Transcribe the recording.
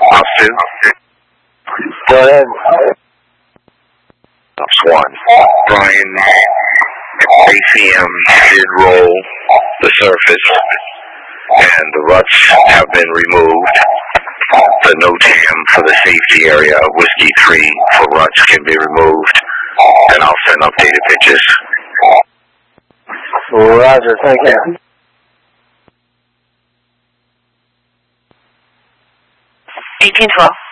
Ops 2. Go ahead. Ops 1. Brian, ACM did roll the surface, and the ruts have been removed. The NOTAM for the safety area of Whiskey 3 for ruts can be removed, and I'll send updated pictures. Roger, thank you. 1812.